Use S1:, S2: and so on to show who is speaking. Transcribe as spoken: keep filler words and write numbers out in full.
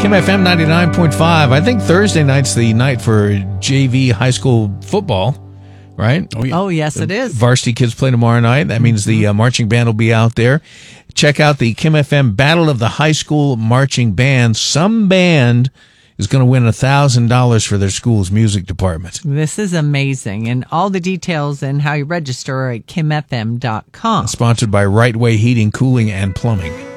S1: Kim F M ninety-nine point five. I think Thursday night's the night for J V high school football, right?
S2: Oh, yeah.
S3: Oh, yes, it is.
S1: Varsity kids play tomorrow night. That means the uh, marching band will be out there. Check out the Kim F M Battle of the High School Marching Band. Some band is going to win one thousand dollars for their school's music department.
S3: This is amazing. And all the details and how you register are at kim f m dot com.
S1: Sponsored by Right Way Heating, Cooling, and Plumbing.